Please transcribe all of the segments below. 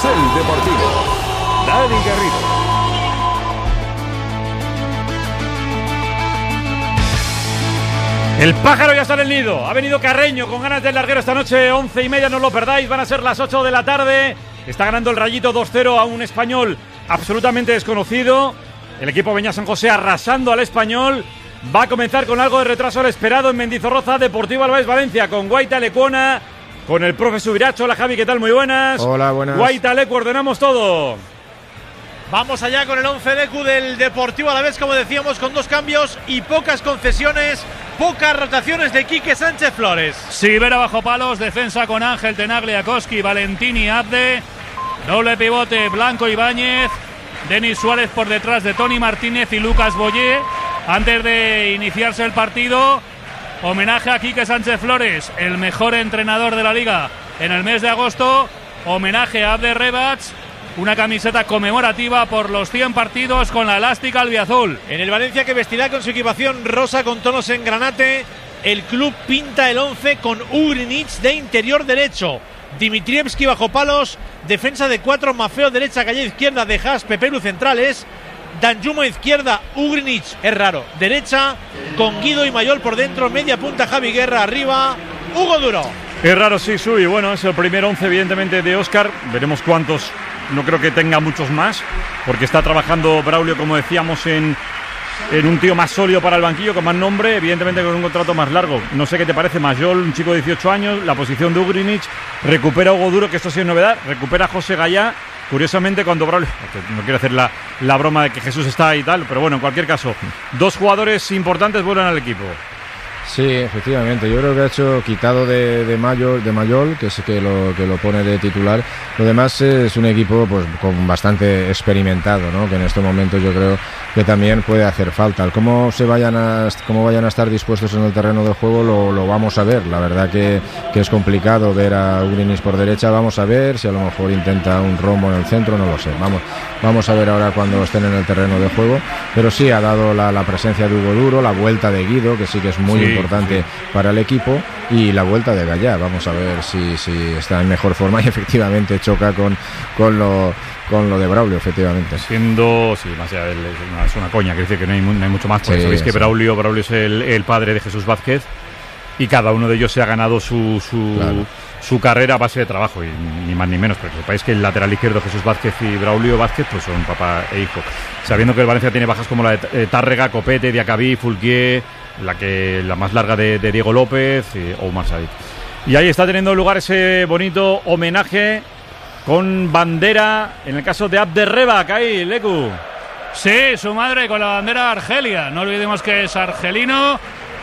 Carrusel Deportivo. Dani Garrido. El pájaro ya está en el nido. Ha venido Carreño con ganas del larguero esta noche, 11:30, no lo perdáis. Van a ser las 8 de la tarde. Está ganando el Rayito 2-0 a un Español absolutamente desconocido. El equipo Beñat San José arrasando al Español. Va a comenzar con algo de retraso al esperado en Mendizorroza, Deportivo Alavés Valencia, con Guaita Lecuona, con el profe Subiracho. Hola Javi, ¿qué tal? Muy buenas. Hola, buenas. Guaita Lecu, ordenamos todo. Vamos allá con el 11 Lecu del Deportivo Alavés, como decíamos, con 2 cambios y pocas concesiones, pocas rotaciones de Quique Sánchez Flores. Sivera bajo palos, defensa con Ángel, Tenagliakoski, Valentini, Abde, doble pivote Blanco Ibáñez, Denis Suárez por detrás de Toni Martínez y Lucas Boyé. Antes de iniciarse el partido, homenaje a Quique Sánchez Flores, el mejor entrenador de la liga en el mes de agosto, homenaje a Abde Rebats. Una camiseta conmemorativa por los 100 partidos con la elástica albiazul. En el Valencia, que vestirá con su equipación rosa con tonos en granate, el club pinta el 11 con Ugrinic de interior derecho, Dimitrievski bajo palos, defensa de 4, Maffeo derecha, Gallá izquierda, De Haas, Pepelu centrales, Danjuma izquierda, Ugrinic, es raro, derecha, con Guido y Mayol por dentro, media punta Javi Guerra arriba, Hugo Duro. Es raro, sí, Sui. Bueno, es el primer 11 evidentemente de Óscar. Veremos cuántos. No creo que tenga muchos más, porque está trabajando Braulio, como decíamos, en un tío más sólido para el banquillo, con más nombre, evidentemente con un contrato más largo. No sé qué te parece, Mayol, un chico de 18 años, la posición de Ugrinic, recupera a Hugo Duro, que esto sí es novedad, recupera a José Gallá. Curiosamente, cuando Braulio, no quiero hacer la broma de que Jesús está ahí y tal, pero bueno, en cualquier caso, 2 jugadores importantes vuelven al equipo. Sí, efectivamente, yo creo que ha hecho quitado de Mayol, que es que lo pone de titular. Lo demás es un equipo pues con bastante experimentado, ¿no? Que en este momento yo creo que también puede hacer falta. Cómo vayan a estar dispuestos en el terreno de juego lo vamos a ver. La verdad que es complicado ver a Ugrinic por derecha. Vamos a ver si a lo mejor intenta un rombo en el centro, no lo sé. Vamos a ver ahora cuando estén en el terreno de juego. Pero sí ha dado la presencia de Hugo Duro, la vuelta de Guido, que sí que es muy importante para el equipo, y la vuelta de Gallá. Vamos a ver si está en mejor forma y efectivamente choca con lo de Braulio, efectivamente. Siendo, sí, más allá es una coña, quiere decir que no hay mucho más, porque sabéis que Braulio es el padre de Jesús Vázquez, y cada uno de ellos se ha ganado su carrera a base de trabajo, y ni más ni menos, porque sepáis que el lateral izquierdo Jesús Vázquez y Braulio Vázquez pues son papá e hijo. Sabiendo que el Valencia tiene bajas como la de Tárrega, Copete, Diacabí, Fulquier, la más larga de Diego López y Oumar Sadik. Y ahí está teniendo lugar ese bonito homenaje con bandera, en el caso de Abde Rebak, ahí, Lecu. Sí, su madre con la bandera de Argelia, no olvidemos que es argelino.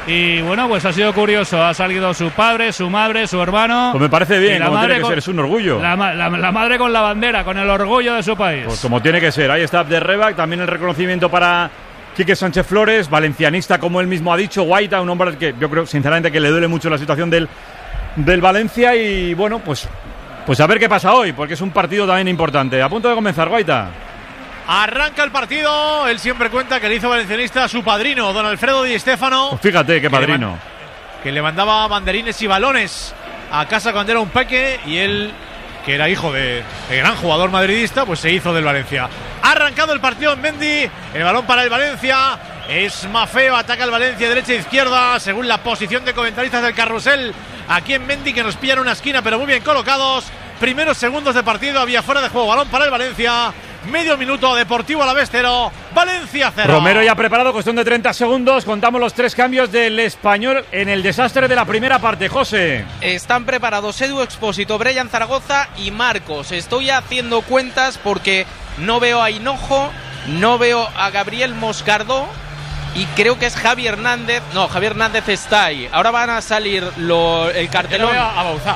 Y bueno, pues ha sido curioso, ha salido su padre, su madre, su hermano. Pues me parece bien, como tiene que ser, es un orgullo. La madre con la bandera, con el orgullo de su país. Pues como tiene que ser, ahí está Abde Rebak, también el reconocimiento para Quique Sánchez Flores, valencianista, como él mismo ha dicho, Guaita, un hombre que yo creo sinceramente que le duele mucho la situación del Valencia, y bueno, pues a ver qué pasa hoy, porque es un partido también importante. A punto de comenzar, Guaita. Arranca el partido, él siempre cuenta que le hizo valencianista a su padrino, don Alfredo Di Stéfano. Pues fíjate qué padrino. Que le mandaba banderines y balones a casa cuando era un peque, y él, que era hijo de gran jugador madridista, pues se hizo del Valencia. Ha arrancado el partido en Mendy, el balón para el Valencia, es Maffeo, ataca el Valencia derecha e izquierda, según la posición de comentaristas del carrusel, aquí en Mendy, que nos pillan una esquina, pero muy bien colocados. Primeros segundos de partido, había fuera de juego, balón para el Valencia. Medio minuto, Deportivo Alavés 0, Valencia 0. Romero ya preparado, cuestión de 30 segundos. Contamos los 3 cambios del Español en el desastre de la primera parte. José. Están preparados Edu Expósito, Brian Zaragoza y Marcos. Estoy haciendo cuentas porque no veo a Hinojo, no veo a Gabriel Moscardó, y creo que es Javi Hernández. No, Javi Hernández está ahí. Ahora van a salir el cartelón. Yo a Bauzá.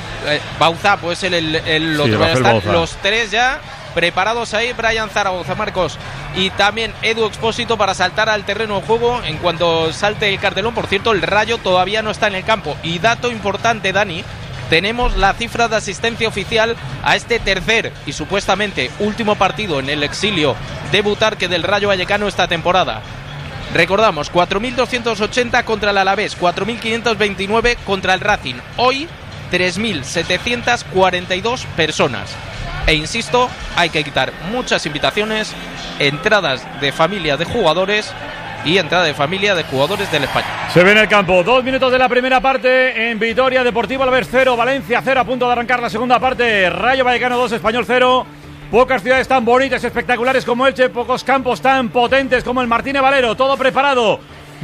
Bauzá, pues el otro. Sí, están Bauzá. Los 3 ya preparados ahí, Brian Zaragoza, Marcos y también Edu Expósito para saltar al terreno de juego en cuanto salte el cartelón. Por cierto, el Rayo todavía no está en el campo. Y dato importante, Dani, tenemos la cifra de asistencia oficial a este tercer y supuestamente último partido en el exilio de Butarque del Rayo Vallecano esta temporada. Recordamos, 4.280 contra el Alavés, 4.529 contra el Racing. Hoy, 3.742 personas. E insisto, hay que quitar muchas invitaciones, entradas de familia de jugadores y entrada de familia de jugadores del Español. Se ve en el campo 2 minutos de la primera parte en Vitoria, Deportivo Alavés 0, Valencia 0, a punto de arrancar la segunda parte. Rayo Vallecano 2, Español 0. Pocas ciudades tan bonitas, espectaculares como Elche, pocos campos tan potentes como el Martínez Valero. Todo preparado,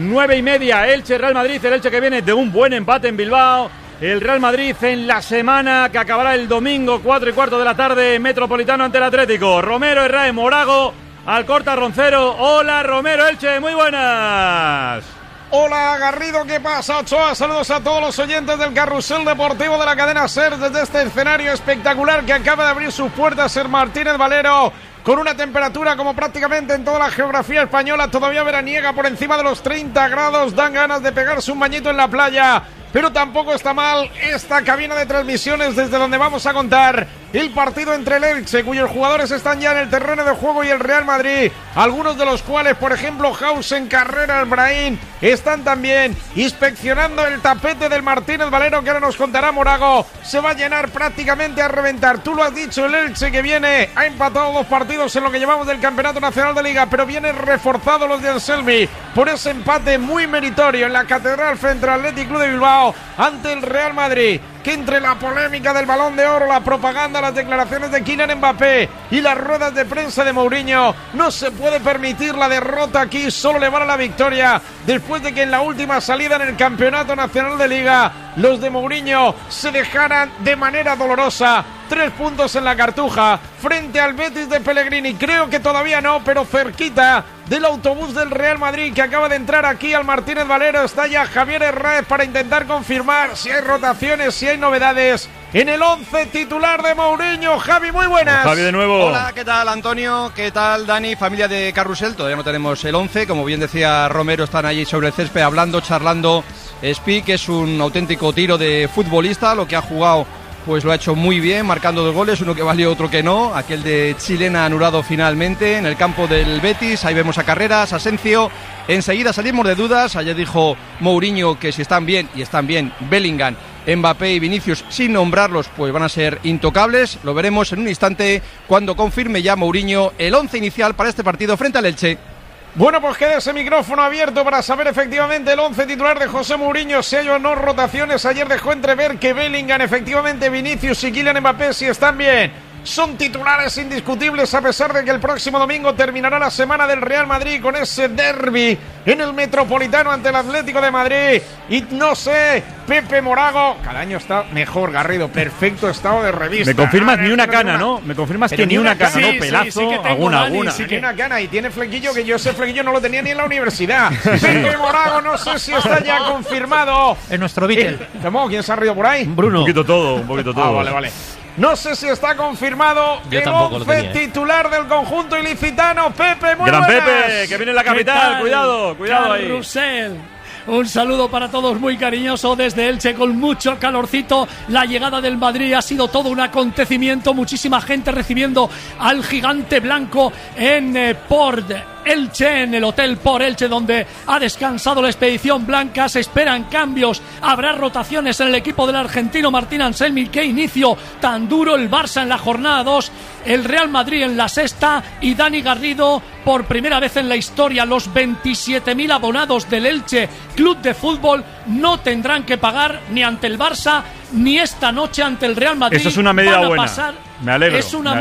9:30, Elche, Real Madrid. El Elche que viene de un buen empate en Bilbao. El Real Madrid en la semana que acabará el domingo, 4:15 de la tarde, Metropolitano ante el Atlético. Romero, Herrera, Morago, Alcorta, Roncero. Hola Romero, Elche, muy buenas. Hola Garrido, ¿qué pasa? Ochoa, saludos a todos los oyentes del carrusel deportivo de la cadena SER desde este escenario espectacular que acaba de abrir sus puertas el Martínez Valero, con una temperatura como prácticamente en toda la geografía española, todavía veraniega por encima de los 30 grados, dan ganas de pegarse un bañito en la playa. Pero tampoco está mal esta cabina de transmisiones desde donde vamos a contar el partido entre el Elche, cuyos jugadores están ya en el terreno de juego, y el Real Madrid, algunos de los cuales, por ejemplo, Hausen, Carrera, Brahim, están también inspeccionando el tapete del Martínez Valero, que ahora nos contará Morago. Se va a llenar prácticamente a reventar. Tú lo has dicho, el Elche que viene, ha empatado 2 partidos en lo que llevamos del Campeonato Nacional de Liga, pero viene reforzado los de Anselmi por ese empate muy meritorio en la Catedral frente al Athletic Club de Bilbao ante el Real Madrid, que entre la polémica del Balón de Oro, la propaganda, las declaraciones de Kylian Mbappé y las ruedas de prensa de Mourinho, no se puede permitir la derrota aquí. Solo le vale la victoria después de que en la última salida en el Campeonato Nacional de Liga los de Mourinho se dejaran de manera dolorosa 3 puntos en la Cartuja frente al Betis de Pellegrini. Creo que todavía no, pero cerquita del autobús del Real Madrid que acaba de entrar aquí al Martínez Valero. Está ya Javier Herráez para intentar confirmar si hay rotaciones, si hay novedades en el 11 titular de Mourinho. Javi, muy buenas. Javi, de nuevo. Hola, ¿qué tal Antonio? ¿Qué tal Dani? Familia de Carrusel, todavía no tenemos el 11, como bien decía Romero, están allí sobre el césped hablando, charlando. Spi, que es un auténtico tiro de futbolista, lo que ha jugado pues lo ha hecho muy bien, marcando 2 goles, uno que valió, otro que no. Aquel de Chilena anulado finalmente en el campo del Betis. Ahí vemos a Carreras, Asencio. Enseguida salimos de dudas. Ayer dijo Mourinho que si están bien, y están bien, Bellingham, Mbappé y Vinicius, sin nombrarlos, pues van a ser intocables. Lo veremos en un instante cuando confirme ya Mourinho el 11 inicial para este partido frente al Elche. Bueno, pues queda ese micrófono abierto para saber efectivamente el 11 titular de José Mourinho, si hay o no rotaciones. Ayer dejó entrever que Bellingham, efectivamente Vinicius y Kylian Mbappé, si están bien, son titulares indiscutibles, a pesar de que el próximo domingo terminará la semana del Real Madrid con ese derbi en el Metropolitano ante el Atlético de Madrid. Y no sé, Pepe Morago, cada año está mejor, Garrido, perfecto estado de revista. Me confirmas ni una cana, ¿no? Me confirmas que ni una cana, ¿no? Pelazo, sí que tengo, alguna. Sí que una cana, y tiene flequillo, que yo ese flequillo no lo tenía ni en la universidad. Pepe Morago, no sé si está ya confirmado. En nuestro Beatle. ¿Quién se ha rido por ahí? Bruno. Un poquito todo. Vale. No sé si está confirmado el 11 titular del conjunto ilicitano. Pepe, muy Gran buenas. Pepe, que viene en la capital. Cuidado ahí. Carrusel. Un saludo para todos muy cariñoso desde Elche, con mucho calorcito. La llegada del Madrid ha sido todo un acontecimiento. Muchísima gente recibiendo al gigante blanco en Port Elche, en el Hotel Port Elche, donde ha descansado la expedición blanca. Se esperan cambios, habrá rotaciones en el equipo del argentino Martín Anselmi. Qué inicio tan duro el Barça en la jornada 2, el Real Madrid en la 6ª, y Dani Garrido, por primera vez en la historia, los 27.000 abonados del Elche Club de Fútbol no tendrán que pagar ni ante el Barça ni esta noche ante el Real Madrid. Eso es una medida buena. Me alegro.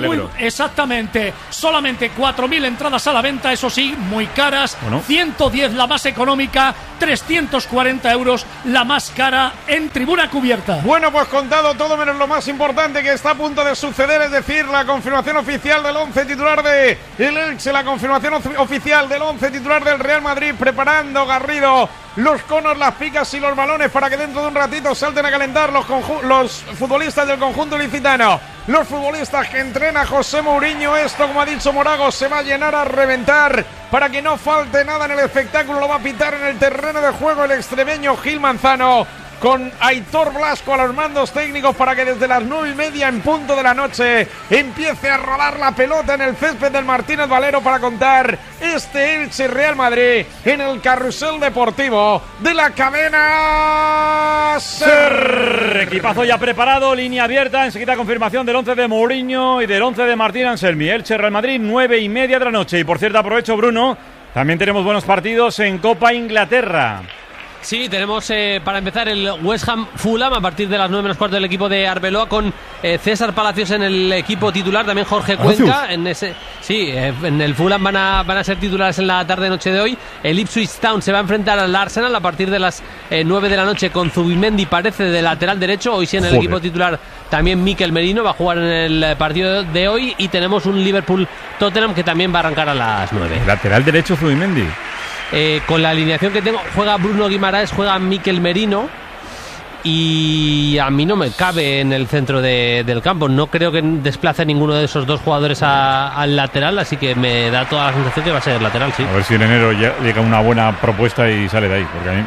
Exactamente. Solamente 4.000 entradas a la venta, eso sí, muy caras. Bueno. 110 la más económica, 340 euros la más cara en tribuna cubierta. Bueno, pues contado todo menos lo más importante que está a punto de suceder, es decir, la confirmación oficial del 11 titular de el Elche, la confirmación oficial del 11 titular del Real Madrid, preparando Garrido los conos, las picas y los balones para que dentro de un ratito salten a calentar los futbolistas del conjunto ilicitano. Los futbolistas que entrena José Mourinho. Esto, como ha dicho Morago, se va a llenar a reventar para que no falte nada en el espectáculo. Lo va a pitar en el terreno de juego el extremeño Gil Manzano. con Aitor Blasco a los mandos técnicos para que desde las 9:30 en punto de la noche empiece a rodar la pelota en el césped del Martínez Valero para contar este Elche Real Madrid en el carrusel deportivo de la cadena SER. Equipazo ya preparado, línea abierta, enseguida confirmación del 11 de Mourinho y del 11 de Martín Anselmi. Elche Real Madrid, 9:30 de la noche. Y por cierto, aprovecho, Bruno, también tenemos buenos partidos en Copa Inglaterra. Sí, tenemos para empezar el West Ham Fulham a partir de las 9:15 del equipo de Arbeloa con César Palacios en el equipo titular, también Jorge Cuenca en el Fulham van a ser titulares en la tarde-noche de hoy. El Ipswich Town se va a enfrentar al Arsenal a partir de las 9 de la noche con Zubimendi, parece, de lateral derecho. Hoy sí en el equipo titular también Mikel Merino va a jugar en el partido de hoy, y tenemos un Liverpool-Tottenham que también va a arrancar a las 9. Lateral derecho Zubimendi. Con la alineación que tengo, juega Bruno Guimaraes, juega Mikel Merino, y a mí no me cabe en el centro del campo. No creo que desplace ninguno de esos dos jugadores al lateral, así que me da toda la sensación que va a ser lateral, sí. A ver si en enero llega una buena propuesta y sale de ahí, porque a mí,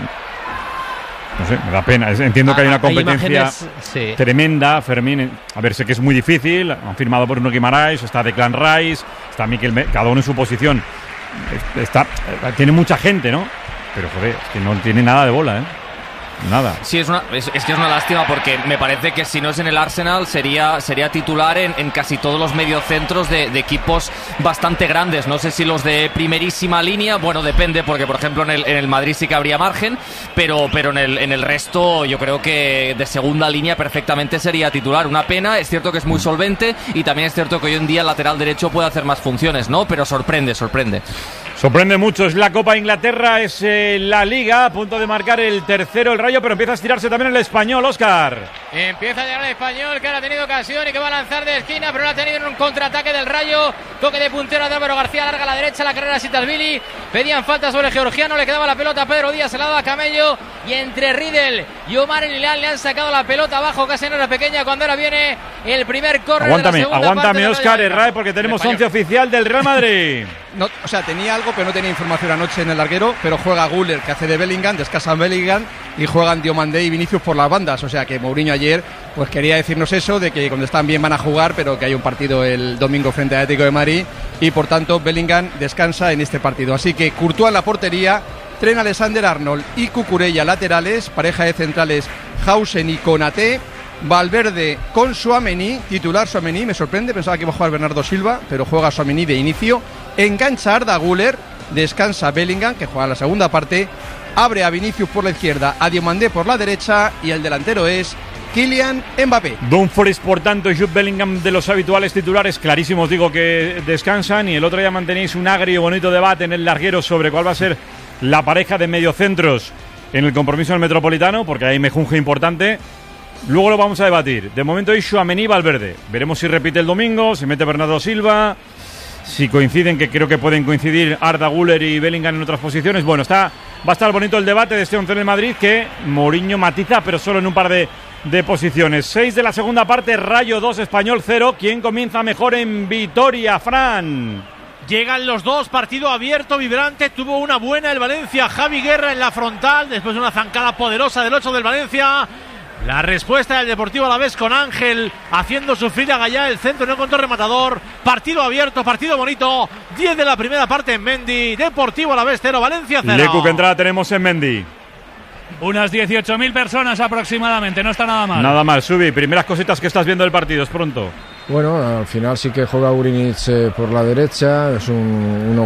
no sé, me da pena. Entiendo que hay una competencia tremenda, Fermín. A ver, sé que es muy difícil. Han firmado por Bruno Guimaraes, está Declan Rice, está Mikel, cada uno en su posición. Tiene mucha gente, ¿no? Pero joder, es que no tiene nada de bola, ¿eh? Nada. Sí, es que es una lástima, porque me parece que si no es en el Arsenal sería titular en casi todos los mediocentros de equipos bastante grandes. No sé si los de primerísima línea, bueno, depende, porque por ejemplo en el Madrid sí que habría margen, pero en el resto yo creo que de segunda línea perfectamente sería titular. Una pena, es cierto que es muy solvente, y también es cierto que hoy en día el lateral derecho puede hacer más funciones, ¿no? Pero sorprende. Sorprende mucho, es la Copa Inglaterra, es la Liga, a punto de marcar el tercero el Rayo, pero empieza a estirarse también el Español, Óscar. Empieza a llegar el Español, que ahora ha tenido ocasión y que va a lanzar de esquina, pero lo ha tenido en un contraataque del Rayo. Toque de puntero de Álvaro García, larga a la derecha, la carrera Sitalvili. Pedían falta sobre el georgiano, le quedaba la pelota a Pedro Díaz, se la daba a Camello, y entre Riedel y Omar Elilal le han sacado la pelota abajo, casi en hora pequeña, cuando ahora viene el primer córner. Aguántame, Óscar, Herrera, porque tenemos 11 oficial del Real Madrid. No, o sea, tenía algo, pero no tenía información anoche en el larguero, pero juega Güler, que hace de Bellingham, descansa Bellingham, y juegan Diomandé y Vinicius por las bandas. O sea que Mourinho ayer pues quería decirnos eso, de que cuando están bien van a jugar, pero que hay un partido el domingo frente al Atlético de Madrid, y por tanto Bellingham descansa en este partido. Así que Courtois en la portería, Trent Alexander-Arnold y Cucurella laterales, pareja de centrales Hausen y Konaté, Valverde con Tchouaméni, titular Tchouaméni, me sorprende, pensaba que iba a jugar Bernardo Silva, pero juega Tchouaméni de inicio, engancha Arda Güler, descansa Bellingham, que juega la segunda parte, abre a Vinicius por la izquierda, a Diomandé por la derecha, y el delantero es Kylian Mbappé. Dumfries, por tanto, y Jude Bellingham, de los habituales titulares clarísimos, digo, que descansan, y el otro día mantenéis un agrio y bonito debate en el larguero sobre cuál va a ser la pareja de mediocentros en el compromiso del Metropolitano, porque hay mejunje importante. Luego lo vamos a debatir. De momento hay Tchouaméni y Valverde. Veremos si repite el domingo, si mete Bernardo Silva, si coinciden, que creo que pueden coincidir Arda Güler y Bellingham en otras posiciones. Bueno, va a estar bonito el debate de este 11 de Madrid, que Mourinho matiza, pero solo en un par de posiciones. 6 de la segunda parte, Rayo 2, Español 0. ¿Quién comienza mejor en Vitoria, Fran? Llegan los dos, partido abierto, vibrante. Tuvo una buena el Valencia, Javi Guerra en la frontal, después de una zancada poderosa del 8 del Valencia. La respuesta del Deportivo Alavés con Ángel haciendo sufrir a Gallá, el centro no encontró rematador. Partido abierto, partido bonito. 10 de la primera parte en Mendy. Deportivo Alavés 0, Valencia 0. Lecu, ¿qué entrada tenemos en Mendy? Unas 18.000 personas aproximadamente, no está nada mal. Nada mal, Subi, primeras cositas que estás viendo del partido, es pronto. Bueno, al final sí que juega Urinic por la derecha, es un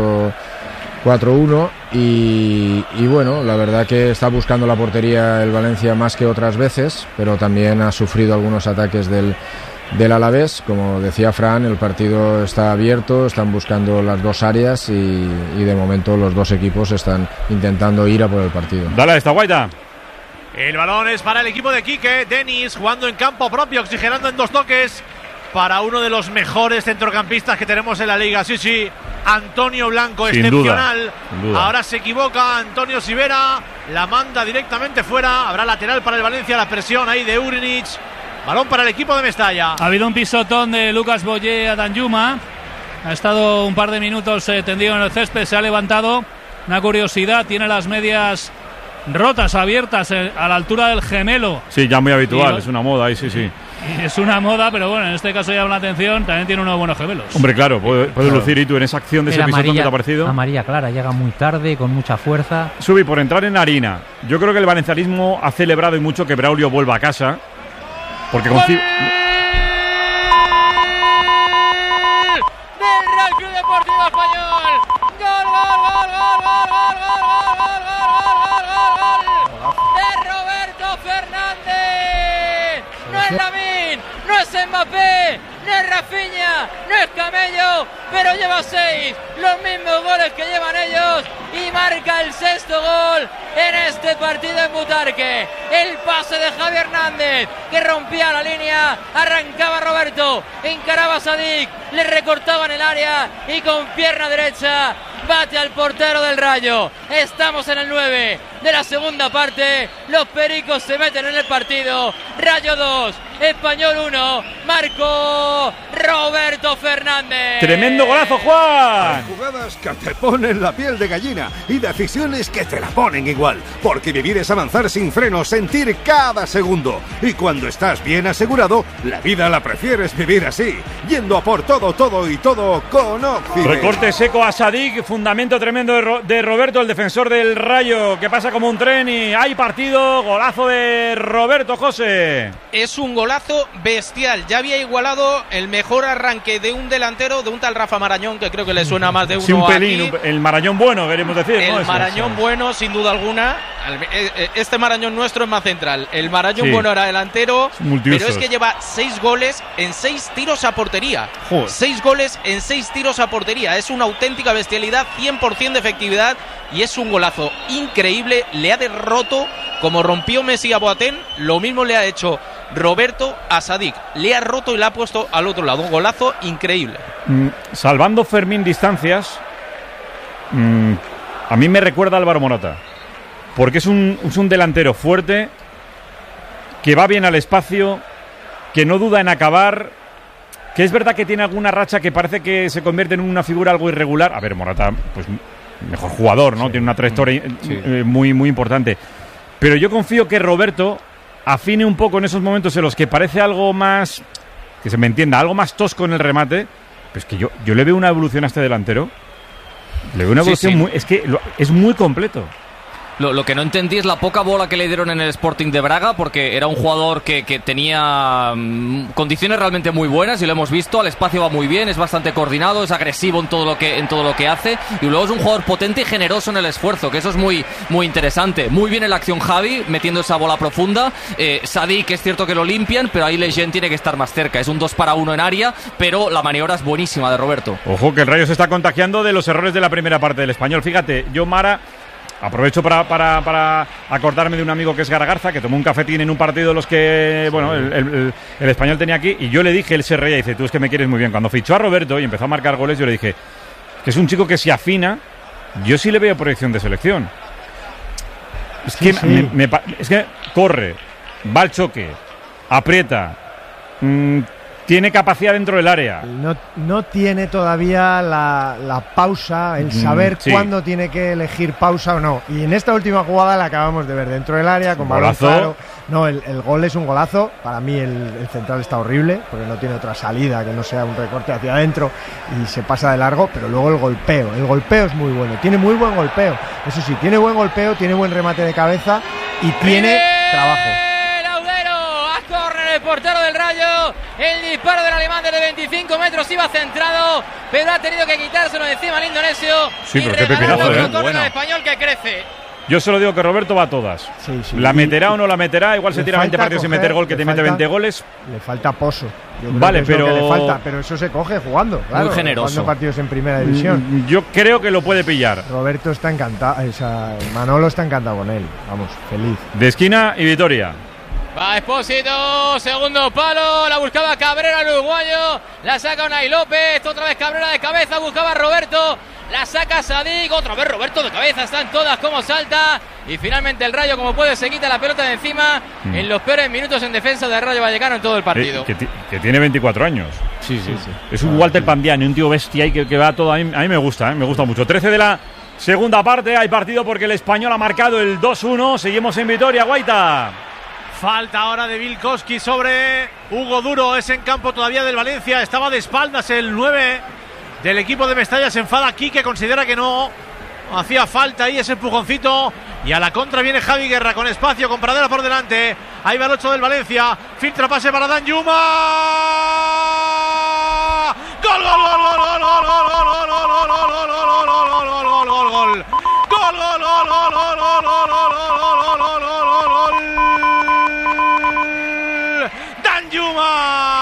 1-4-1 y bueno, la verdad que está buscando la portería el Valencia más que otras veces, pero también ha sufrido algunos ataques del Alavés. Como decía Fran, el partido está abierto, están buscando las dos áreas y de momento los dos equipos están intentando ir a por el partido. Dale a esta Guaita. El balón es para el equipo de Quique, Denis jugando en campo propio, oxigenando en dos toques para uno de los mejores centrocampistas que tenemos en la liga. Sí, Antonio Blanco, sin excepcional. Duda. Ahora se equivoca Antonio Sivera, la manda directamente fuera. Habrá lateral para el Valencia, la presión ahí de Urinic. Balón para el equipo de Mestalla. Ha habido un pisotón de Lucas Boyé a Danjuma. Ha estado un par de minutos tendido en el césped, se ha levantado. Una curiosidad, tiene las medias rotas, abiertas a la altura del gemelo. Sí, ya muy habitual, es una moda ahí, sí. Y es una moda, pero bueno, en este caso llama la atención, también tiene unos buenos gemelos. Hombre, claro, puede lucir y tú en esa acción de ese episodio que te ha parecido. Amarilla clara, llega muy tarde, con mucha fuerza. Subi, por entrar en harina, yo creo que el valencianismo ha celebrado y mucho que Braulio vuelva a casa, porque con Mbappé, no es Rafinha, no es Camello, pero lleva 6, los mismos goles que llevan ellos y marca el 6º gol en este partido en Butarque. El pase de Javi Hernández que rompía la línea, arrancaba Roberto, encaraba a Sadik, le recortaban el área y con pierna derecha bate al portero del Rayo. Estamos en el 9 de la segunda parte, los pericos se meten en el partido. Rayo 2, Español 1, marcó Roberto Fernández. Tremendo golazo, Juan. Hay jugadas que te ponen la piel de gallina y decisiones que te la ponen igual, porque vivir es avanzar sin freno, sentir cada segundo, y cuando estás bien asegurado, la vida la prefieres vivir así, yendo a por todo y todo con Occident. Recorte seco a Sadik, fundamento tremendo de Roberto, el defensor del Rayo, que pasa como un tren y hay partido. Golazo de Roberto, José. Es un golazo bestial. Ya había igualado el mejor arranque de un delantero, de un tal Rafa Marañón, que creo que le suena más de uno. Sí, un pelín, el Marañón bueno, queremos decir. El Marañón bueno, sin duda alguna. Este Marañón nuestro es más central. El Marañón bueno era delantero, pero es que lleva 6 goles en 6 tiros a portería. Joder. 6 goles en 6 tiros a portería. Es una auténtica bestialidad, 100% de efectividad y es un golazo increíble. Le ha derroto, como rompió Messi a Boateng, lo mismo le ha hecho Roberto a Sadik. Le ha roto y le ha puesto al otro lado. Un golazo increíble. Salvando Fermín distancias, a mí me recuerda a Álvaro Morata, porque es un delantero fuerte, que va bien al espacio, que no duda en acabar, que es verdad que tiene alguna racha que parece que se convierte en una figura algo irregular. A ver, Morata, pues mejor jugador, ¿no? Sí. Tiene una trayectoria muy, muy importante. Pero yo confío que Roberto afine un poco en esos momentos en los que parece algo más, que se me entienda, algo más tosco en el remate. Pues que yo le veo una evolución a este delantero. Le veo una evolución muy... Es que es muy completo. Lo que no entendí es la poca bola que le dieron en el Sporting de Braga, porque era un jugador que tenía condiciones realmente muy buenas y lo hemos visto. Al espacio va muy bien, es bastante coordinado, es agresivo en todo lo que hace, y luego es un jugador potente y generoso en el esfuerzo, que eso es muy, muy interesante. Muy bien en la acción Javi, metiendo esa bola profunda. Sadik, es cierto que lo limpian, pero ahí Lejeune tiene que estar más cerca. Es un 2 para 1 en área, pero la maniobra es buenísima de Roberto. Ojo, que el Rayo se está contagiando de los errores de la primera parte del Español. Fíjate, yo, Mara, aprovecho para acordarme de un amigo que es Garagarza, que tomó un cafetín en un partido de los que, bueno, el Español tenía aquí, y yo le dije, él se reía y dice, tú es que me quieres muy bien. Cuando fichó a Roberto y empezó a marcar goles, yo le dije que es un chico que se afina. Yo sí le veo proyección de selección. Es que es que corre, va al choque, aprieta, tiene capacidad dentro del área. No tiene todavía la pausa, el saber cuándo tiene que elegir pausa o no. Y en esta última jugada la acabamos de ver dentro del área, con balón claro. No, el gol es un golazo. Para mí el central está horrible, porque no tiene otra salida que no sea un recorte hacia adentro y se pasa de largo. Pero luego el golpeo es muy bueno. Tiene muy buen golpeo. Eso sí, tiene buen golpeo, tiene buen remate de cabeza y tiene trabajo. El portero del Rayo, el disparo del alemán desde 25 metros iba centrado, pero ha tenido que quitárselo de encima al indonesio. Sí, pero qué pepinazo, el español que crece. Yo solo digo que Roberto va a todas. Sí. ¿La meterá o no la meterá? Igual se tira 20 partidos sin meter gol, que te mete 20 goles. Le falta pozo. Vale, pero le falta, pero eso se coge jugando. Claro, muy generoso. Jugando partidos en primera división. Yo creo que lo puede pillar. Roberto está encantado, Manolo está encantado con él. Vamos, feliz. De esquina y Vitoria. Va Expósito, segundo palo, la buscaba Cabrera, el uruguayo, la saca Unai López, otra vez Cabrera de cabeza, buscaba Roberto, la saca Sadik, otra vez Roberto de cabeza, están todas como salta, y finalmente el Rayo, como puede, se quita la pelota de encima en los peores minutos en defensa del Rayo Vallecano en todo el partido. Que tiene 24 años. Sí. Es un Walter Pandiani, un tío bestia y que va todo. A mí me gusta mucho. 13 Segunda parte, hay partido porque el Español ha marcado el 2-1. Seguimos en Vitoria, Guaita. Falta ahora de Vilkoski sobre Hugo Duro. Es en campo todavía del Valencia. Estaba de espaldas el 9 del equipo de Mestalla. Se enfada aquí, que considera que no hacía falta ahí ese empujoncito. Y a la contra viene Javi Guerra con espacio, con Pradera por delante. Ahí va el 8 del Valencia. Filtra pase para Danjuma. ¡Gol, gol, gol, gol, gol, gol, gol, gol, gol, gol, gol! Danjuma.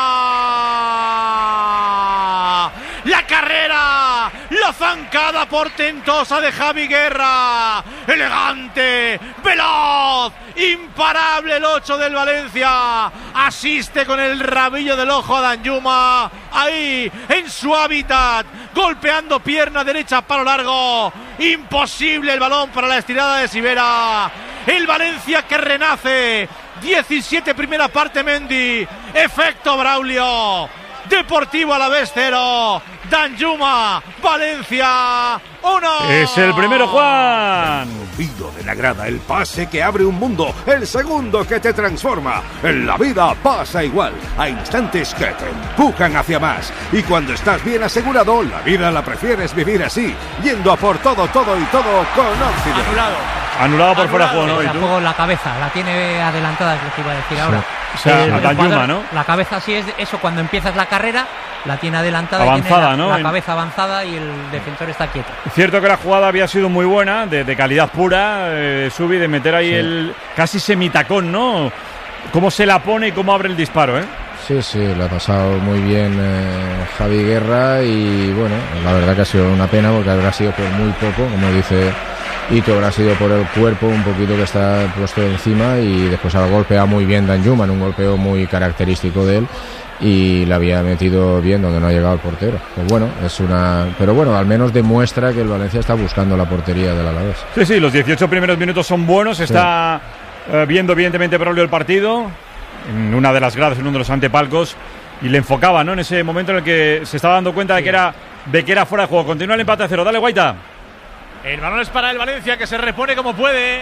La carrera, la zancada portentosa de Javi Guerra. Elegante, veloz, imparable el 8 del Valencia. Asiste con el rabillo del ojo a Danjuma. Ahí, en su hábitat, golpeando pierna derecha, palo largo. Imposible el balón para la estirada de Sivera. El Valencia que renace. 17 primera parte Mendy. Efecto Braulio. Deportivo Alavés 0. Danjuma, Valencia 1. Es el primero, Juan. Olvido de la grada, el pase que abre un mundo, el segundo que te transforma. En la vida pasa igual. Hay instantes que te empujan hacia más. Y cuando estás bien asegurado, la vida la prefieres vivir así, yendo a por todo y todo con Occident. Anulado por fuera de juego, ¿no? ¿Y tú? La cabeza, la tiene adelantada, es lo que iba a decir ahora. O sea, Danjuma, ¿no? La cabeza sí es eso, cuando empiezas la carrera, la tiene adelantada. Avanzada, y ¿no? La cabeza avanzada y el defensor está quieto. Cierto que la jugada había sido muy buena, de calidad pura, Subi, de meter ahí el casi semitacón, ¿no? Cómo se la pone y cómo abre el disparo, ¿eh? Sí, lo ha pasado muy bien Javi Guerra y bueno, la verdad que ha sido una pena porque habrá sido por muy poco, como dice Ito, habrá sido por el cuerpo un poquito que está puesto encima y después ha golpeado muy bien Danjuma, un golpeo muy característico de él y la había metido bien donde no ha llegado el portero. Pues bueno, pero bueno, al menos demuestra que el Valencia está buscando la portería del Alavés. Sí, los 18 primeros minutos son buenos, está viendo evidentemente Braulio el partido en una de las gradas, en uno de los antepalcos, y le enfocaba, ¿no? En ese momento en el que se estaba dando cuenta de que era fuera de juego. Continúa el empate a 0. Dale, Guaita. El balón es para el Valencia, que se repone como puede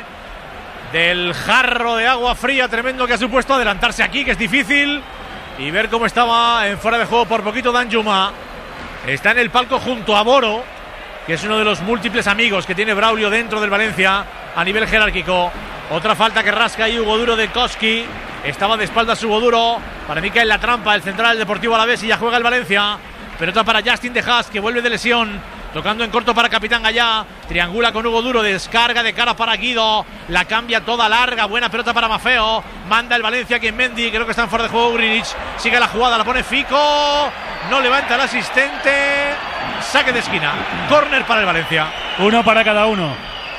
del jarro de agua fría tremendo que ha supuesto adelantarse aquí, que es difícil, y ver cómo estaba en fuera de juego por poquito Danjuma. Está en el palco junto a Boro, que es uno de los múltiples amigos que tiene Braulio dentro del Valencia a nivel jerárquico. Otra falta que rasca ahí Hugo Duro de Koski. Estaba de espaldas Hugo Duro. Para mí cae en la trampa el central del Deportivo Alavés y ya juega el Valencia. Pelota para Justin de Haas, que vuelve de lesión. Tocando en corto para Capitán Gallá. Triangula con Hugo Duro. Descarga de cara para Guido. La cambia toda larga. Buena pelota para Mafeo. Manda el Valencia que en Mendy. Creo que está en fuera de juego Ugrinic. Sigue la jugada. La pone Fico. No levanta el asistente. Saque de esquina. Córner para el Valencia. Uno para cada uno.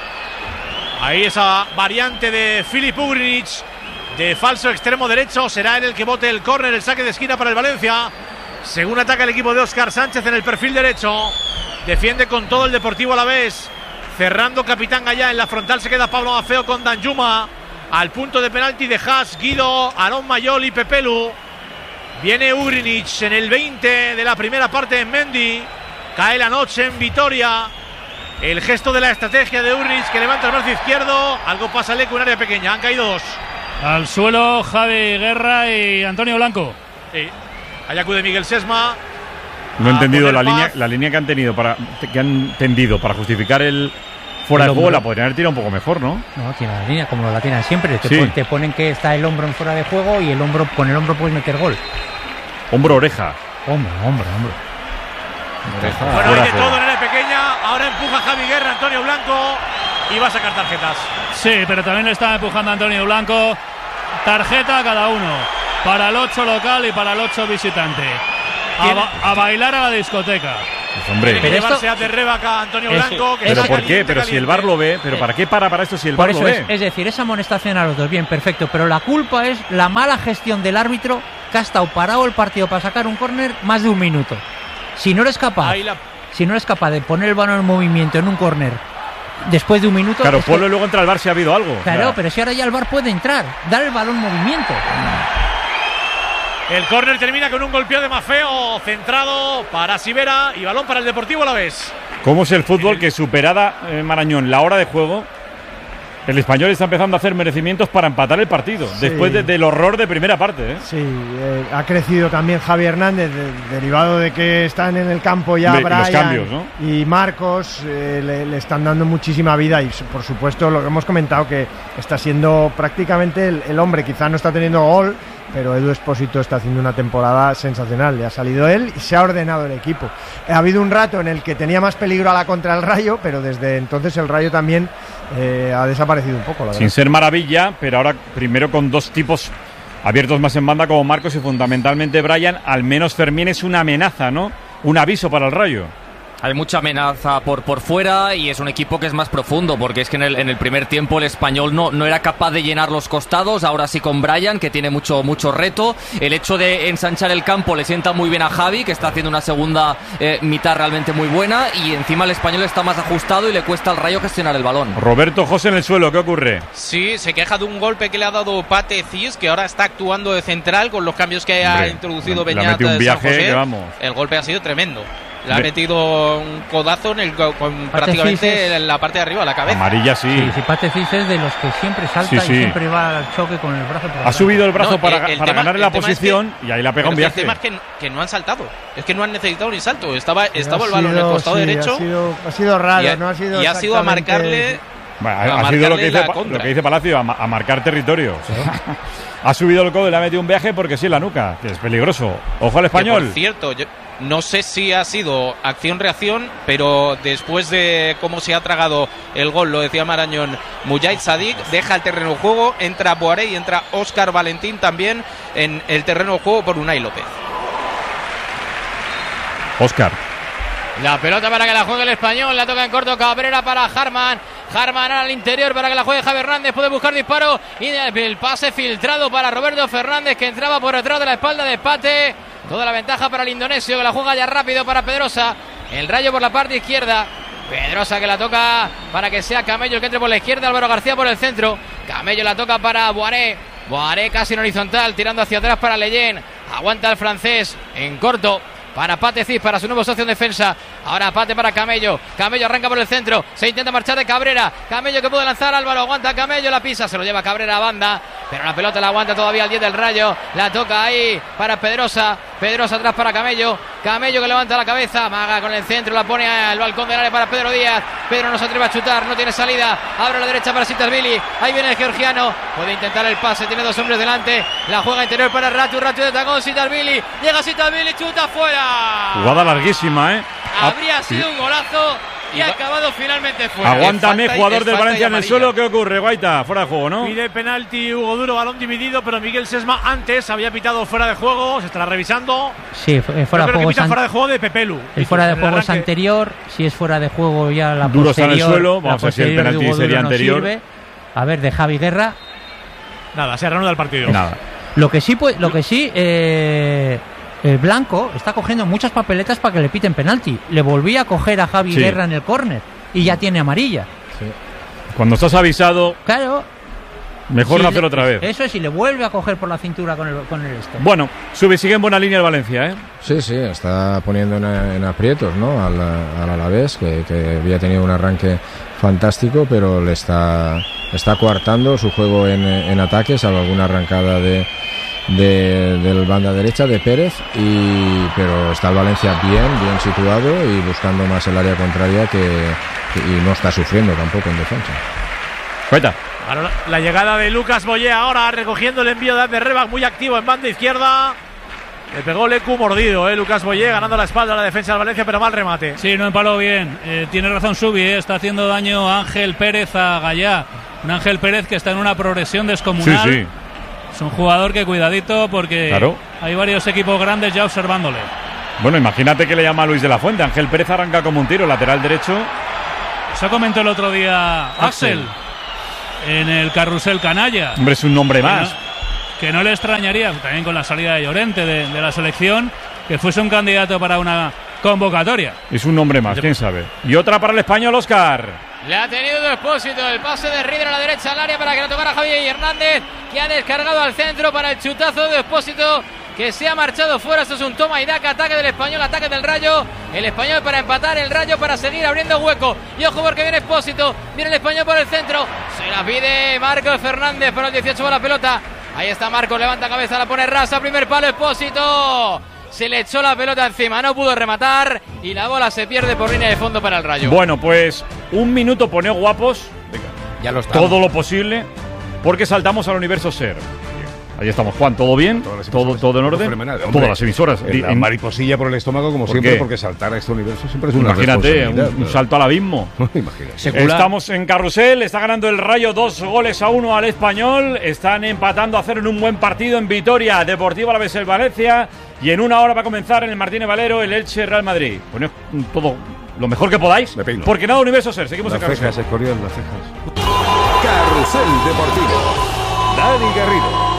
Ahí esa variante de Filip Ugrinic. De falso extremo derecho. Será él el que bote el córner. El saque de esquina para el Valencia. Según ataca el equipo de Óscar Sánchez en el perfil derecho. Defiende con todo el Deportivo Alavés. Cerrando Capitán Gallá. En la frontal se queda Pablo Mafeo con Danjuma. Al punto de penalti de Haas, Guido, Aarón Mayol y Pepelu. Viene Ugrinic en el 20 de la primera parte en Mendy. Cae la noche en Vitoria. El gesto de la estrategia de Ugrinic, que levanta el brazo izquierdo. Algo pasa al eco en área pequeña. Han caído dos. Al suelo Javi Guerra y Antonio Blanco. Sí. Ahí acude Miguel Sesma. No he entendido la línea que han tendido para justificar el fuera de juego. La podrían haber tirado un poco mejor, ¿no? No, tiene la línea como la tienen siempre. Te ponen que está el hombro en fuera de juego y con el hombro puedes meter gol. Hombro-oreja. Hombro. Bueno, hay de todo en área pequeña. Ahora empuja Javi Guerra, Antonio Blanco, y va a sacar tarjetas. Sí, pero también le está empujando Antonio Blanco. Tarjeta cada uno. Para el 8 local y para el 8 visitante. A bailar a la discoteca. Pues hombre, pero llevarse a Terrebaca Antonio Blanco. Que ¿pero por qué? Pero caliente. si el VAR lo ve, ¿pero para qué para esto si el VAR lo ve? Es decir, esa amonestación a los dos, bien, perfecto, pero la culpa es la mala gestión del árbitro, que ha estado parado el partido para sacar un córner más de un minuto. Si no eres capaz de poner el balón en movimiento en un córner después de un minuto... Claro, ponlo luego entra el VAR si ha habido algo. Claro, pero si ahora ya el VAR puede entrar, dar el balón en movimiento. El córner termina con un golpeo de Maffeo, centrado para Sivera y balón para el Deportivo Alavés. ¿Cómo es el fútbol que, superada Marañón la hora de juego, el Español está empezando a hacer merecimientos para empatar el partido, después del horror de primera parte? Sí, ha crecido también Javi Hernández, derivado de que están en el campo ya Brian los cambios, ¿no? Y Marcos, le están dando muchísima vida y, por supuesto, lo que hemos comentado, que está siendo prácticamente el hombre. Quizá no está teniendo gol, pero Edu Expósito está haciendo una temporada sensacional. Le ha salido él y se ha ordenado el equipo. Ha habido un rato en el que tenía más peligro a la contra el Rayo, pero desde entonces el Rayo también ha desaparecido un poco, la verdad. Sin ser maravilla, pero ahora primero con dos tipos abiertos más en banda como Marcos y fundamentalmente Brian. Al menos Fermín es una amenaza, ¿no? Un aviso para el Rayo. Hay mucha amenaza por fuera y es un equipo que es más profundo, porque es que en el primer tiempo el Español no era capaz de llenar los costados. Ahora sí con Brian, que tiene mucho reto. El hecho de ensanchar el campo le sienta muy bien a Javi, que está haciendo una segunda mitad realmente muy buena, y encima el Español está más ajustado y le cuesta al Rayo gestionar el balón. Roberto José en el suelo, ¿qué ocurre? Sí, se queja de un golpe que le ha dado Pate Cis, que ahora está actuando de central con los cambios que ha introducido Beñat un viaje, San José. Que vamos. El golpe ha sido tremendo. Le ha metido un codazo con prácticamente en la parte de arriba, la cabeza. Amarilla, sí. Si Pate Cis es de los que siempre salta y siempre va al choque con el brazo. Ha subido el brazo para ganar la posición y ahí la pega un viaje. El tema es que no han saltado. Es que no han necesitado ni salto. Estaba el balón en el costado derecho. Ha sido raro, no ha sido. Y ha sido a marcarle. Bueno, ha sido lo que dice Palacio, a marcar territorio. Ha subido el codo y le ha metido un viaje porque sí en la nuca, que es peligroso. Ojo al Español. Por cierto, yo no sé si ha sido acción-reacción, pero después de cómo se ha tragado el gol, lo decía Marañón, Mujahid Sadik deja el terreno de juego, entra Boaré y entra Óscar Valentín también en el terreno de juego por Unai López. Óscar. La pelota para que la juegue el Español, la toca en corto Cabrera para Harman. Harman al interior para que la juegue Javi Hernández, puede buscar disparo y el pase filtrado para Roberto Fernández, que entraba por detrás de la espalda de Pate. Toda la ventaja para el indonesio, que la juega ya rápido para Pedrosa. El Rayo por la parte izquierda. Pedrosa que la toca para que sea Camello el que entre por la izquierda, Álvaro García por el centro. Camello la toca para Boaré. Boaré casi en horizontal, tirando hacia atrás para Leyen. Aguanta el francés en corto para Pate Cis, para su nuevo socio en defensa. Ahora Pate para Camello. Camello arranca por el centro. Se intenta marchar de Cabrera. Camello que puede lanzar. Álvaro aguanta Camello. La pisa. Se lo lleva Cabrera a banda. Pero la pelota la aguanta todavía el 10 del Rayo. La toca ahí para Pedrosa. Pedrosa atrás para Camello. Camello que levanta la cabeza. Maga con el centro. La pone al balcón del área para Pedro Díaz. Pedro no se atreve a chutar. No tiene salida. Abre a la derecha para Sitasvili. Ahí viene el georgiano. Puede intentar el pase. Tiene dos hombres delante. La juega interior para Ratu. Ratu de tacón. Sitasvili. Llega Sitasvili. Chuta fuera. Jugada larguísima, Habría sido un golazo y ha acabado finalmente fuera. Aguántame, jugador del Valencia en el suelo. ¿Qué ocurre, Guaita? Fuera de juego, ¿no? Pide penalti Hugo Duro, balón dividido, pero Miguel Sesma antes había pitado fuera de juego. Se estará revisando. Sí, fuera de juego. Fuera de juego de Pepelu. El fuera de juego es anterior. Si es fuera de juego ya la Duro posterior. Está en el suelo. Vamos a ver si el penalti sería anterior. Sirve. A ver, de Javi Guerra. Nada, se reanuda el partido. Nada. Lo que sí, Blanco está cogiendo muchas papeletas para que le piten penalti. Le volví a coger a Javi Guerra en el córner y ya tiene amarilla. Sí. Cuando estás avisado, claro, mejor no hacerlo otra vez. Eso es, y le vuelve a coger por la cintura con el este. Bueno, sigue en buena línea el Valencia, ¿eh? Sí, está poniendo en aprietos, ¿no? Al Alavés, que había tenido un arranque fantástico, pero le está coartando su juego en ataque, salvo alguna arrancada del banda derecha de Pérez, pero está el Valencia bien situado y buscando más el área contraria y no está sufriendo tampoco en defensa. Cuenta. Ahora la llegada de Lucas Boyé, ahora recogiendo el envío de Ander Rebach, muy activo en banda izquierda. Le pegó Lecu mordido, Lucas Boyé, ganando la espalda a la defensa del Valencia, pero mal remate. Sí, no empaló bien. Tiene razón Subi, está haciendo daño a Ángel Pérez a Gallá. Un Ángel Pérez que está en una progresión descomunal. Sí. Es un jugador que cuidadito porque hay varios equipos grandes ya observándole. Bueno, imagínate que le llama a Luis de la Fuente. Ángel Pérez arranca como un tiro, lateral derecho. Eso comentó el otro día Axel en el Carrusel Canalla. Hombre, es un nombre más. Que no le extrañaría, también con la salida de Llorente de la selección, que fuese un candidato para una convocatoria. Es un nombre más, quién sabe. Y otra para el español, Óscar. Le ha tenido de Expósito, el pase de Rieder a la derecha al área para que la tocara Javier Hernández, que ha descargado al centro para el chutazo de Expósito, que se ha marchado fuera. Esto es un toma y daca, ataque del Español, ataque del Rayo. El Español para empatar, el Rayo para seguir abriendo hueco. Y ojo porque viene Expósito, viene el Español por el centro. Se la pide Marcos Fernández, pero el 18 va la pelota. Ahí está Marcos, levanta cabeza, la pone rasa, primer palo, Expósito. Se le echó la pelota encima, no pudo rematar y la bola se pierde por línea de fondo para el Rayo. Bueno, pues un minuto poneo guapos. Ya lo estamos. Todo lo posible, porque saltamos al universo SER. Ahí estamos, Juan, ¿todo bien? ¿Todo en orden? Todas las emisoras. La mariposilla por el estómago, como siempre, porque saltar a este universo siempre es una responsabilidad. Un salto al abismo. Estamos en Carrusel, está ganando el Rayo 2-1 al Español. Están empatando a 0 en un buen partido en Vitoria, Deportivo Alavés el Valencia. Y en una hora va a comenzar en el Martínez Valero el Elche Real Madrid. Poned todo lo mejor que podáis, porque nada universo SER. Seguimos en Carrusel. Las cejas, las cejas. Carrusel Deportivo. Dani Garrido.